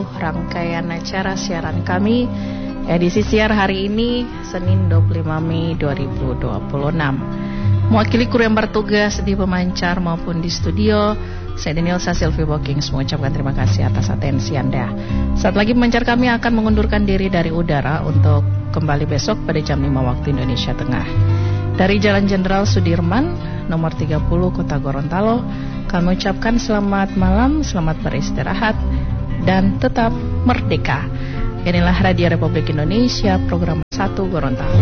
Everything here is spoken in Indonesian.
rangkaian acara siaran kami edisi siar hari ini Senin 25 Mei 2026. Mewakili kru yang bertugas di pemancar maupun di studio, saya Danielsa Sylvie Bokings mengucapkan terima kasih atas atensi Anda. Saat lagi pemancar kami akan mengundurkan diri dari udara untuk kembali besok pada jam 5 waktu Indonesia Tengah. Dari Jalan Jenderal Sudirman, nomor 30 Kota Gorontalo, kami ucapkan selamat malam, selamat beristirahat, dan tetap merdeka. Inilah Radio Republik Indonesia, program 1 Gorontalo.